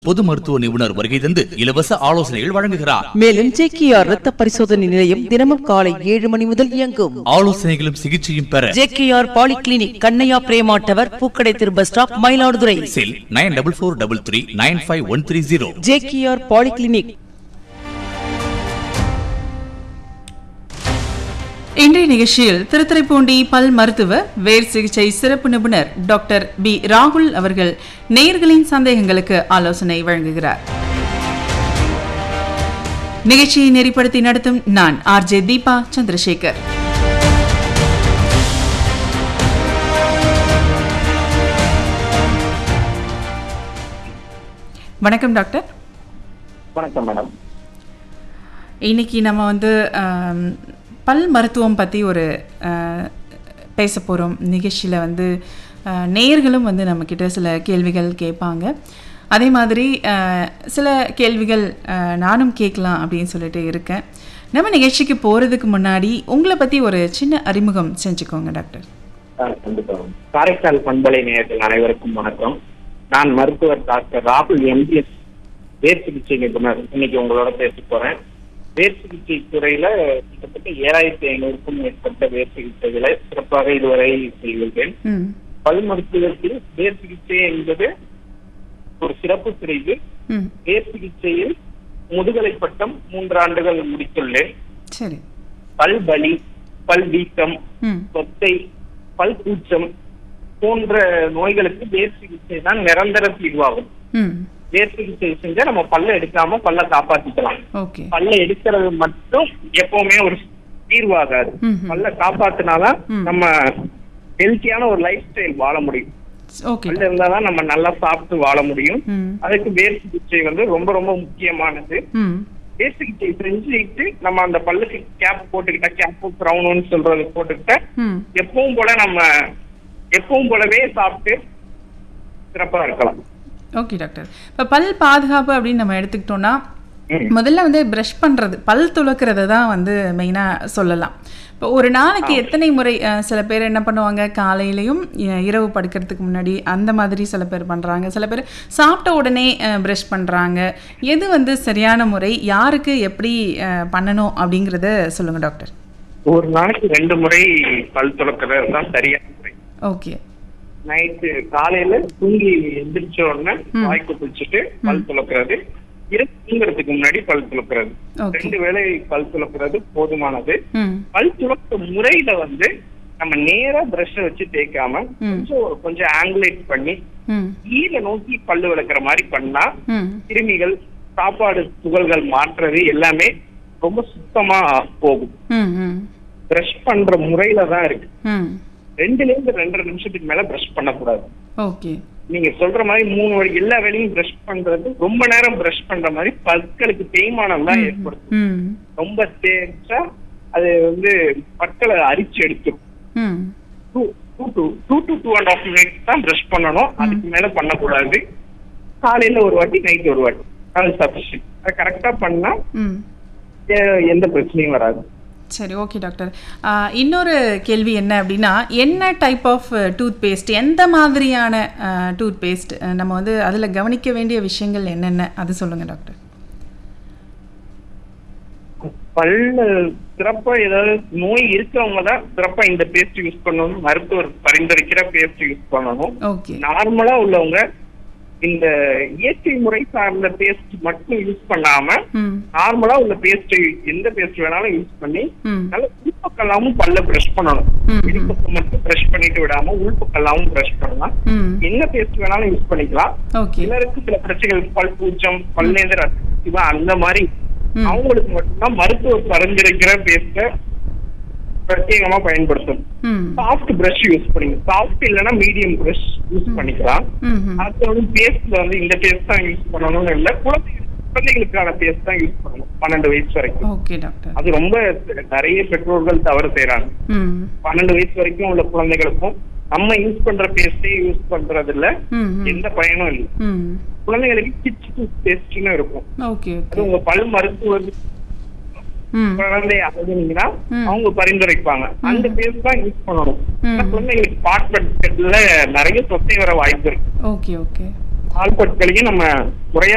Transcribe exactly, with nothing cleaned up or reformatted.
பொது மருத்துவ நிபுணர் வருகை தந்து இலவச ஆலோசனைகள் வழங்குகிறார். மேலும் ஜேகேஆர் ரத்த பரிசோதனை நிலையம் தினமும் காலை ஏழு மணி முதல் இயங்கும். ஆலோசனைகளும் சிகிச்சையும் பெற ஜேகேஆர் பாலிகிளினிக், கண்ணையா பிரேமாட்டவர், பூக்கடை திரு பஸ் ஸ்டாப், மயிலாடுதுறை. செல் nine double four double three nine five one three zero. JKR polyclinic. இன்றைய நிகழ்ச்சியில் திருத்துறைப்பூண்டி பல் மருத்துவ வேர் சிகிச்சை சிறப்பு நிபுணர் டாக்டர் பி ராகுல் அவர்கள் நேயர்களின் சந்தேகங்களுக்கு ஆலோசனை வழங்குகிறார். நிகழ்ச்சியை நெறிப்படுத்தி நடத்தும் நான் ஆர் ஜே தீபா சந்திரசேகர். வணக்கம் டாக்டர். வணக்கம் மேடம். இன்னைக்கு நம்ம வந்து பல் மருத்துவம் பற்றி ஒரு பேச போகிறோம். நிகழ்ச்சியில் வந்து நேயர்களும் வந்து நம்மக்கிட்ட சில கேள்விகள் கேட்பாங்க. அதே மாதிரி சில கேள்விகள் நானும் கேட்கலாம் அப்படின்னு சொல்லிட்டு இருக்கேன். நம்ம நிகழ்ச்சிக்கு போகிறதுக்கு முன்னாடி உங்களை பற்றி ஒரு சின்ன அறிமுகம் செஞ்சுக்கோங்க டாக்டர். கண்டிப்பாக. காரைக்கால் பண்பலை நேயர்கள் அனைவருக்கும் வணக்கம். நான் மருத்துவர் டாக்டர் ராகுல் எம்பிஎஸ் வேர் சிகிச்சை நிபுணர். இன்னைக்கு உங்களோட பேச போகிறேன். வேர் சிகிச்சை துறையில கிட்டத்தட்ட ஏழாயிரத்தி ஐநூறுக்கும் மேற்பட்ட வேர் சிகிச்சைகளை சிறப்பாக இதுவரை செய்துள்ளேன். பல் மருத்துவத்தில் வேர் சிகிச்சை என்பது ஒரு சிறப்பு பிரிவு. வேர் சிகிச்சையில் முதுகலை பட்டம் மூன்று ஆண்டுகள் முடித்துள்ளேன். பல் வலி, பல் வீக்கம், சொத்தை, பல் கூச்சம் போன்ற நோய்களுக்கு வேர் சிகிச்சை தான் நிரந்தர தீர்வாகும். வேர் சிகிச்சை செஞ்சா நம்ம பல்ல எடுக்காம பல்ல காப்பாத்திக்கலாம். பல்ல எடுக்கிறது மட்டும் எப்பவுமே ஒரு தீர்வாகாது. பல்ல காப்பாத்தினாதான் நம்ம ஹெல்த்தியான ஒரு லைஃப் ஸ்டைல் வாழ முடியும். பல்ல இருந்தாதான் நம்ம நல்லா சாப்பிட்டு வாழ முடியும். அதுக்கு வேர் சிகிச்சை வந்து ரொம்ப ரொம்ப முக்கியமானது. வேர் சிகிச்சை செஞ்சுட்டு நம்ம அந்த பல்லுக்கு கேப் போட்டுக்கிட்டா, கேப் கிரவுன்னு சொல்றது போட்டுக்கிட்ட எப்பவும் போல நம்ம எப்பவும் போலவே சாப்பிட்டு சிறப்பா இருக்கலாம். Okay doctor. இப்போ பல் பாதுகாப்பு அப்படின்னு நம்ம எடுத்துக்கிட்டோம்னா முதல்ல வந்து ப்ரஷ் பண்ணுறது, பல் துளக்கிறத தான் வந்து மெயினாக சொல்லலாம். இப்போ ஒரு நாளைக்கு எத்தனை முறை? சில பேர் என்ன பண்ணுவாங்க, காலையிலையும் இரவு படுக்கிறதுக்கு முன்னாடி அந்த மாதிரி சில பேர் பண்ணுறாங்க. சில பேர் சாப்பிட்ட உடனே ப்ரஷ் பண்ணுறாங்க. எது வந்து சரியான முறை, யாருக்கு எப்படி பண்ணணும் அப்படிங்கிறத சொல்லுங்கள் டாக்டர். ஒரு நாளைக்கு ரெண்டு முறை பல் துளக்கிறது தான் சரியான முறை. ஓகே. நைட்டு காலையில தூங்கி எந்திரிச்ச உடனே வாய்க்கு குளிச்சுட்டு பல் துளக்கிறது, இரவு தூங்குறதுக்கு முன்னாடி பல் துளக்கிறது, ரெண்டு வேளை பல் துளக்கிறது போதுமானது. பல் துளக்க முறையில வந்து நம்ம நேரா பிரஷ் வச்சு தேய்க்காம கொஞ்சம் கொஞ்சம் ஆங்குலேட் பண்ணி கீழ நோக்கி பல்லு விளக்குற மாதிரி பண்ணா கிருமிகள், சாப்பாடு துகள்கள் மாற்றுறது எல்லாமே ரொம்ப சுத்தமா போகும். பிரஷ் பண்ற முறையில தான் இருக்கு. ரெண்டுல இருந்து ரெண்டரை நிமிஷத்துக்கு மேல பிரஷ் பண்ணக்கூடாது. ஓகே. நீங்க சொல்ற மாதிரி மூணு வரை எல்லா வேலையும் பிரஷ் பண்றது ரொம்ப நேரம் பிரஷ் பண்ற மாதிரி பற்களுக்கு தேய்மானம் தான் ஏற்படுத்தும். ரொம்ப தேய்ச்சா அது வந்து பற்களை அரிச்சு எடுக்கும். Two two two to two and half minutes தான் பிரஷ் பண்ணணும். அதுக்கு மேல பண்ணக்கூடாது. காலையில ஒரு வாட்டி, நைட் ஒரு வாட்டி, அது சஃபிஷியன்ட். அதை கரெக்டா பண்ணா எந்த பிரச்சனையும் வராது. சரி, ஓகே டாக்டர். இன்னொரு கேள்வி என்ன அப்படின்னா, என்ன டைப் ஆஃப் டூத் பேஸ்ட், எந்த மாதிரியான டூத் பேஸ்ட் நம்ம வந்து அதில் கவனிக்க வேண்டிய விஷயங்கள் என்னென்ன அது சொல்லுங்க டாக்டர். பல்ல சிறப்பா ஏதாவது நோய் இருக்கவங்க தான் சிறப்பா இந்த பேஸ்ட் யூஸ் பண்ணணும். மருத்துவர் பரிந்துரைக்கிற பேஸ்ட் யூஸ் பண்ணணும். நார்மலா உள்ளவங்க இந்த இயற்கை முறை சார்ந்த பேஸ்ட் மட்டும் யூஸ் பண்ணாம நார்மலா உள்ள பேஸ்ட், எந்த பேஸ்ட் வேணாலும் யூஸ் பண்ணி நல்ல உள்பக்கெல்லாமும் பல்ல பிரஷ் பண்ணணும். வெளிப்பக்கம் மட்டும் பிரஷ் பண்ணிட்டு விடாம உள்பக்கெல்லாமும் பிரஷ் பண்ணலாம். என்ன பேஸ்ட் வேணாலும் யூஸ் பண்ணிக்கலாம். சிலருக்கு சில பிரச்சனைகள், பல் பூச்சம், பல்லேந்து ரத்தம், அந்த மாதிரி அவங்களுக்கு மட்டும்தான் மருத்துவர் பரிந்துரைக்கிற பேஸ்ட பிரத்யேகமா பயன்படுத்தும். சாஃப்ட் பிரஷ் யூஸ் பண்ணுங்க. சாஃப்ட் இல்லைன்னா மீடியம் பிரஷ் யூஸ் பண்ணிக்கலாம். அது வந்து பேஸ்ட்ல வந்து இந்த பேஸ்ட் தான் யூஸ் பண்ணணும்னு இல்லை, குழந்தைகளுக்கான பேஸ்ட் தான் யூஸ் பண்ணணும் பன்னெண்டு வயசு வரைக்கும். அது ரொம்ப நிறைய பெற்றோர்கள் தவறு செய்யறாங்க. பன்னெண்டு வயசு வரைக்கும் உள்ள குழந்தைகளுக்கும் நம்ம யூஸ் பண்ற பேஸ்டே யூஸ் பண்றது இல்ல, எந்த பயனும் இல்லை. குழந்தைகளுக்கு கிட்ஸ் டூத் பேஸ்ட்னு இருக்கும். அது உங்க பல் மருத்துவர் குழந்தை அகதினீங்கன்னா அவங்க பரிந்துரைப்பாங்க. அந்த பேஸ்ட் தான் யூஸ் பண்ணணும். குழந்தைகளுக்கு பாட்பட்ல நிறைய சொத்தை வர வாய்ப்பு இருக்கு. Okay okay. ஆள்பட்களையும் நம்ம முறையா